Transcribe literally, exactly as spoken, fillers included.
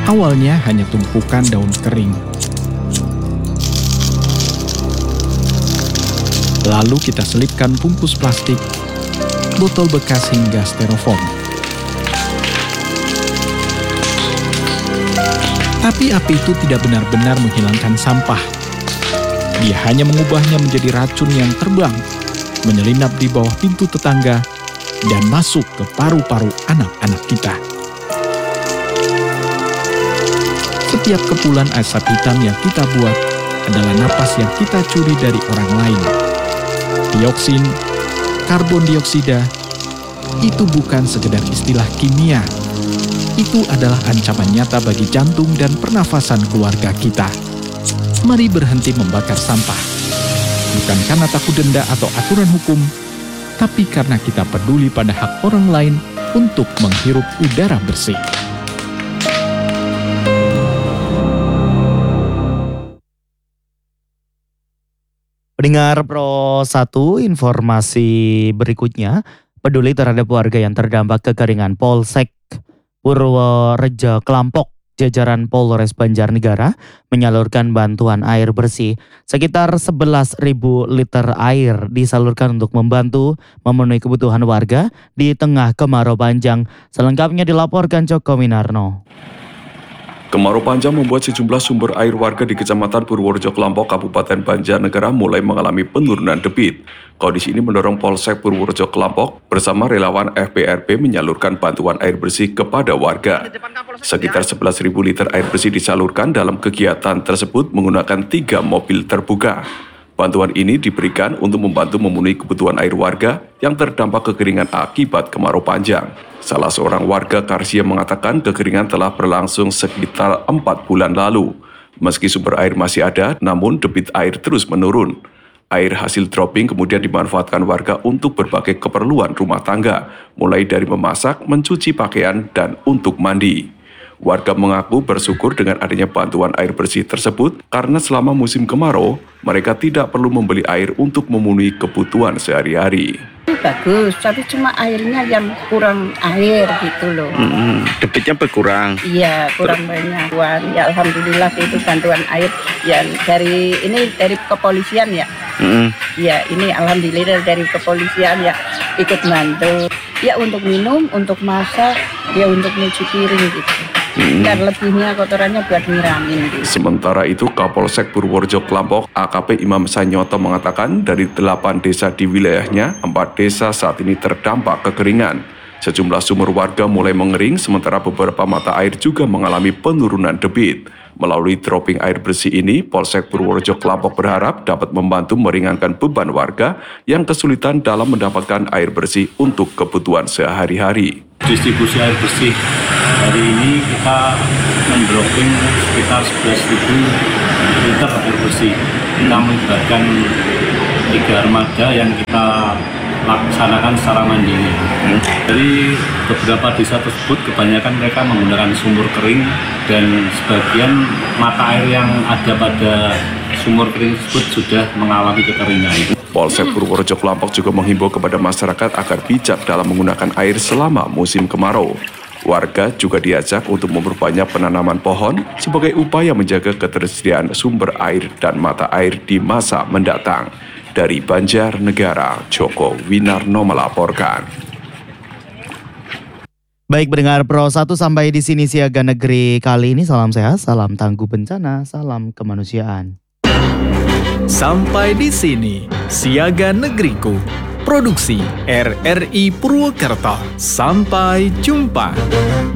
Awalnya hanya tumpukan daun kering. Lalu kita selipkan bungkus plastik, botol bekas hingga styrofoam. Tapi api itu tidak benar-benar menghilangkan sampah. Dia hanya mengubahnya menjadi racun yang terbang, menyelinap di bawah pintu tetangga, dan masuk ke paru-paru anak-anak kita. Setiap kepulan asap hitam yang kita buat adalah napas yang kita curi dari orang lain. Dioksin, karbon dioksida, itu bukan sekedar istilah kimia. Itu adalah ancaman nyata bagi jantung dan pernafasan keluarga kita. Mari berhenti membakar sampah. Bukan karena takut denda atau aturan hukum, tapi karena kita peduli pada hak orang lain untuk menghirup udara bersih. Pendengar Pro satu, informasi berikutnya, peduli terhadap warga yang terdampak kekeringan. Polsek Purworejo Klampok, jajaran Polres Banjarnegara menyalurkan bantuan air bersih. Sekitar sebelas ribu liter air disalurkan untuk membantu memenuhi kebutuhan warga di tengah kemarau panjang. Selengkapnya dilaporkan Joko Winarno. Kemarau panjang membuat sejumlah sumber air warga di Kecamatan Purworejo Klampok, Kabupaten Banjarnegara mulai mengalami penurunan debit. Kondisi ini mendorong Polsek Purworejo Klampok bersama relawan F P R B menyalurkan bantuan air bersih kepada warga. Sekitar sebelas ribu liter air bersih disalurkan dalam kegiatan tersebut menggunakan tiga mobil terbuka. Bantuan ini diberikan untuk membantu memenuhi kebutuhan air warga yang terdampak kekeringan akibat kemarau panjang. Salah seorang warga Karsia mengatakan kekeringan telah berlangsung sekitar empat bulan lalu. Meski sumber air masih ada, namun debit air terus menurun. Air hasil dropping kemudian dimanfaatkan warga untuk berbagai keperluan rumah tangga, mulai dari memasak, mencuci pakaian, dan untuk mandi. Warga mengaku bersyukur dengan adanya bantuan air bersih tersebut karena selama musim kemarau, mereka tidak perlu membeli air untuk memenuhi kebutuhan sehari-hari. Bagus, tapi cuma airnya yang kurang air gitu loh. Hmm, debitnya berkurang. Iya, kurang banyak. Ya alhamdulillah itu bantuan air yang dari ini dari kepolisian ya. Hmm. Ya ini alhamdulillah dari kepolisian ya ikut bantu. Ya untuk minum, untuk masak, ya untuk nyuci piring gitu. Hmm. Dan lebihnya kotorannya buat nyiramin gitu. Sementara itu Kapolsek Purworejo Klampok A K P Imam Sanyoto mengatakan dari delapan desa di wilayahnya, empat desa saat ini terdampak kekeringan. Sejumlah sumur warga mulai mengering sementara beberapa mata air juga mengalami penurunan debit. Melalui dropping air bersih ini, Polsek Purworejo Klampok berharap dapat membantu meringankan beban warga yang kesulitan dalam mendapatkan air bersih untuk kebutuhan sehari-hari. Distribusi air bersih hari ini kita mendropping sekitar sebelas ribu liter air bersih. Kita melibatkan tiga armada yang kita laksanakan secara mandiri. Hmm. Dari beberapa desa tersebut kebanyakan mereka menggunakan sumur kering dan sebagian mata air yang ada pada sumur kering tersebut sudah mengalami kekeringan. Polsek Purworejo Klampok juga menghimbau kepada masyarakat agar bijak dalam menggunakan air selama musim kemarau. Warga juga diajak untuk memperbanyak penanaman pohon sebagai upaya menjaga ketersediaan sumber air dan mata air di masa mendatang. Dari Banjarnegara, Joko Winarno melaporkan. Baik pendengar Pro satu, sampai di sini Siaga Negeri kali ini. Salam sehat, salam tangguh bencana, salam kemanusiaan. Sampai di sini Siaga Negeriku, produksi R R I Purwokerto. Sampai jumpa.